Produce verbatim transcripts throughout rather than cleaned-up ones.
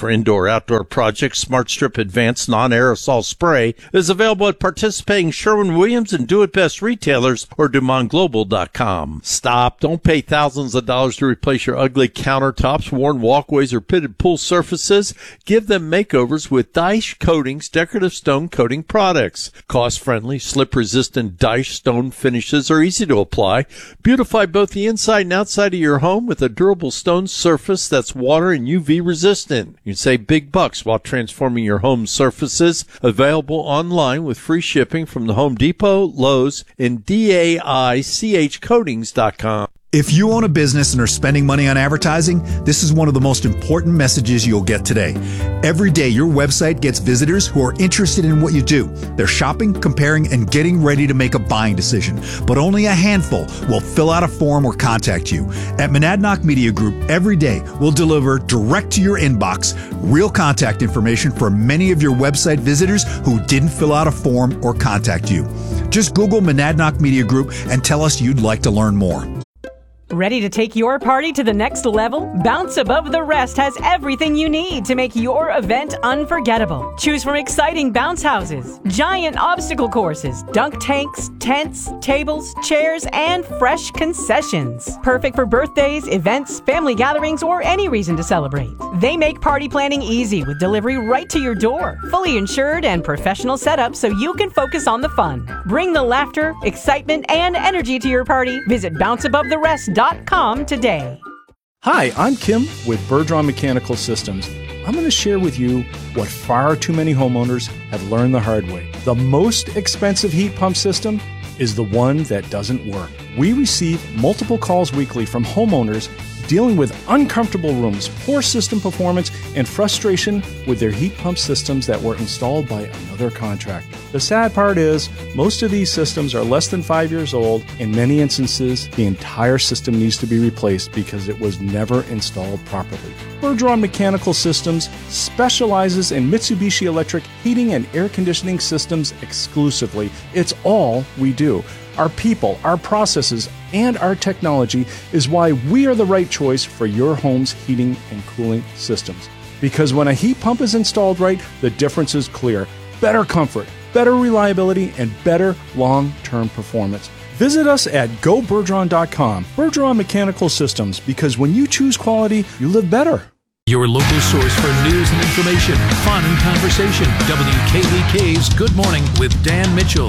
for indoor-outdoor projects, SmartStrip Advanced Non-Aerosol Spray is available at participating Sherwin-Williams and Do-It-Best retailers or Dumont Global dot com. Stop. Don't pay thousands of dollars to replace your ugly countertops, worn walkways, or pitted pool surfaces. Give them makeovers with Daesh Coatings decorative stone coating products. Cost-friendly, slip-resistant Daesh stone finishes are easy to apply. Beautify both the inside and outside of your home with a durable stone surface that's water and U V resistant. You can save big bucks while transforming your home surfaces. Available online with free shipping from the Home Depot, Lowe's, and D A I C H coatings dot com. If you own a business and are spending money on advertising, this is one of the most important messages you'll get today. Every day, your website gets visitors who are interested in what you do. They're shopping, comparing, and getting ready to make a buying decision. But only a handful will fill out a form or contact you. At Monadnock Media Group, every day, we'll deliver direct to your inbox real contact information for many of your website visitors who didn't fill out a form or contact you. Just Google Monadnock Media Group and tell us you'd like to learn more. Ready to take your party to the next level? Bounce Above the Rest has everything you need to make your event unforgettable. Choose from exciting bounce houses, giant obstacle courses, dunk tanks, tents, tables, chairs, and fresh concessions. Perfect for birthdays, events, family gatherings, or any reason to celebrate. They make party planning easy with delivery right to your door. Fully insured and professional setup so you can focus on the fun. Bring the laughter, excitement, and energy to your party. Visit bounce above the rest dot com today. Hi, I'm Kim with Bergeron Mechanical Systems. I'm going to share with you what far too many homeowners have learned the hard way. The most expensive heat pump system is the one that doesn't work. We receive multiple calls weekly from homeowners dealing with uncomfortable rooms, poor system performance, and frustration with their heat pump systems that were installed by another contractor. The sad part is, most of these systems are less than five years old. In many instances, the entire system needs to be replaced because it was never installed properly. Bergeron Mechanical Systems specializes in Mitsubishi Electric heating and air conditioning systems exclusively. It's all we do. Our people, our processes, and our technology is why we are the right choice for your home's heating and cooling systems. Because when a heat pump is installed right, the difference is clear. Better comfort, better reliability, and better long-term performance. Visit us at go bergeron dot com. Bergeron Mechanical Systems, because when you choose quality, you live better. Your local source for news and information, fun and conversation. W K B K's Good Morning with Dan Mitchell.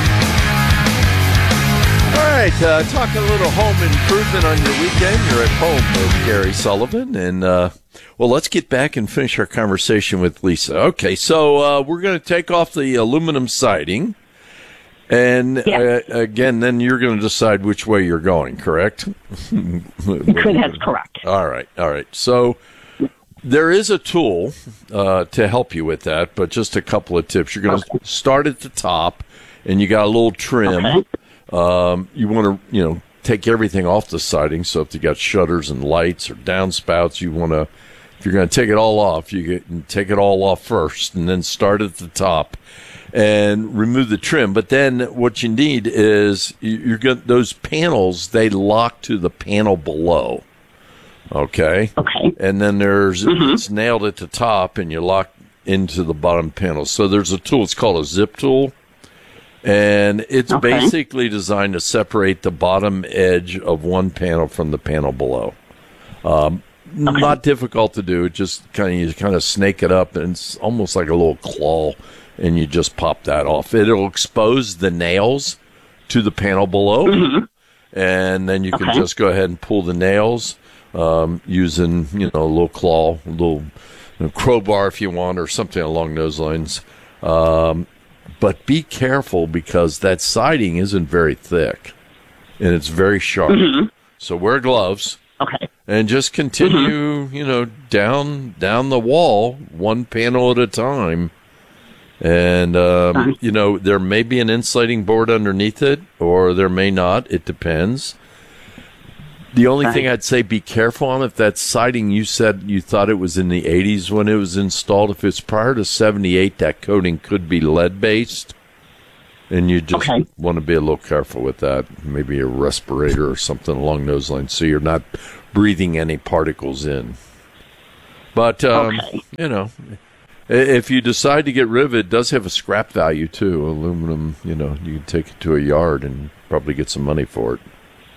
All right, uh, talk a little home improvement on your weekend. You're at home with Gary Sullivan. And, uh, well, let's get back and finish our conversation with Lisa. Okay, so uh, we're going to take off the aluminum siding. And, yes. uh, again, then you're going to decide which way you're going, correct? That's correct. All right, all right. So there is a tool uh, to help you with that, but just a couple of tips. You're going to okay. start at the top, and you got a little trim. Okay. Um, you want to, you know, take everything off the siding. So if you got shutters and lights or downspouts, you want to, if you're going to take it all off, you get, take it all off first and then start at the top and remove the trim. But then what you need is you're going those panels, they lock to the panel below. Okay. Okay. And then there's, mm-hmm. it's nailed at the top and you lock into the bottom panel. So there's a tool, it's called a zip tool. And it's okay. basically designed to separate the bottom edge of one panel from the panel below. Um, okay. Not difficult to do. It just kind of you kind of snake it up, and it's almost like a little claw, and you just pop that off. It'll expose the nails to the panel below, mm-hmm. and then you can okay. just go ahead and pull the nails um, using you know a little claw, a little you know, crowbar if you want, or something along those lines. Um, But be careful because that siding isn't very thick, and it's very sharp. Mm-hmm. So wear gloves. Okay. And just continue, mm-hmm. you know, down down the wall, one panel at a time. And, um, uh-huh. you know, there may be an insulating board underneath it, or there may not. It depends. The only right. thing I'd say, be careful on if that siding you said you thought it was in the eighties when it was installed. If it's prior to seventy-eight, that coating could be lead-based, and you just okay. want to be a little careful with that. Maybe a respirator or something along those lines, so you're not breathing any particles in. But, um, okay. you know, if you decide to get rid of it, it does have a scrap value, too. Aluminum, you know, you can take it to a yard and probably get some money for it.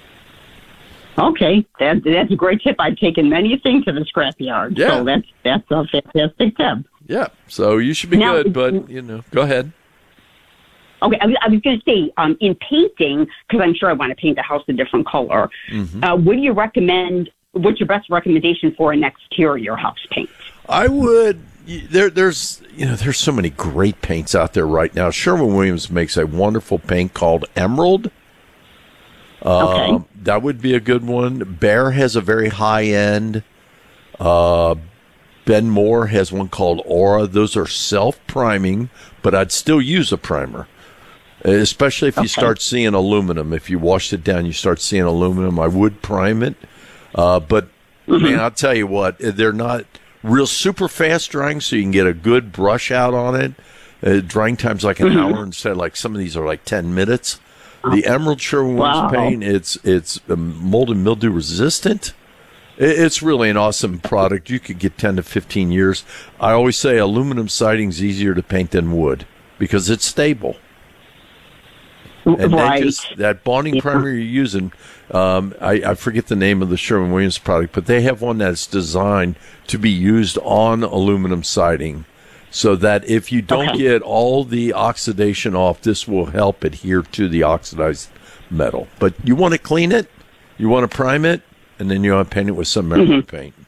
Okay, that, that's a great tip. I've taken many things to the scrapyard, Yeah. so that's that's a fantastic tip. Yeah, so you should be Now, good, but, you know, go ahead. Okay, I was, I was going to say, um, in painting, because I'm sure I want to paint the house a different color, Mm-hmm. uh, what do you recommend, what's your best recommendation for an exterior house paint? I would. There, there's, you know, there's so many great paints out there right now. Sherwin-Williams makes a wonderful paint called Emerald. Okay. Uh, that would be a good one. Behr has a very high end. Uh, Ben Moore has one called Aura. Those are self-priming, but I'd still use a primer, especially if you Okay. start seeing aluminum. If you washed it down, you start seeing aluminum. I would prime it, uh, but Mm-hmm. man, I'll tell you what, they're not real super fast drying, so you can get a good brush out on it. Uh, drying time's like an Mm-hmm. hour instead. Like some of these are like ten minutes. The Emerald Sherwin-Williams Wow. paint, it's it's um, mold and mildew resistant. It, it's really an awesome product. You could get ten to fifteen years. I always say aluminum siding's easier to paint than wood because it's stable. And right. they just, that bonding Yeah. primer you're using, um, I, I forget the name of the Sherwin-Williams product, but they have one that's designed to be used on aluminum siding so that if you don't Okay. get all the oxidation off, this will help adhere to the oxidized metal. But you want to clean it, you want to prime it, and then you want to paint it with some Emerald Mm-hmm. paint.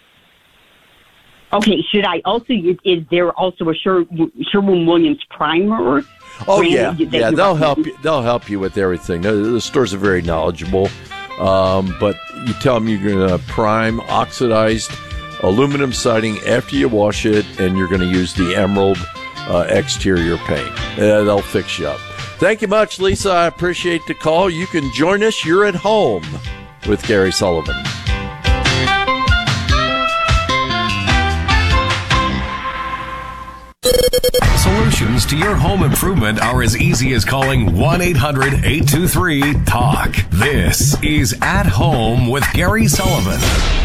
Okay, should I also use, is there also a Sher- Sherwin-Williams primer? Oh brand yeah, that you yeah. They'll recommend? help you. They'll help you with everything. The, the stores are very knowledgeable, um, but you tell them you're going to prime oxidized aluminum siding after you wash it, and you're going to use the Emerald uh, exterior paint. Uh, they'll fix you up. Thank you much, Lisa. I appreciate the call. You can join us. You're at home with Gary Sullivan. Solutions to your home improvement are as easy as calling one eight hundred eight two three talk. This is At Home with Gary Sullivan.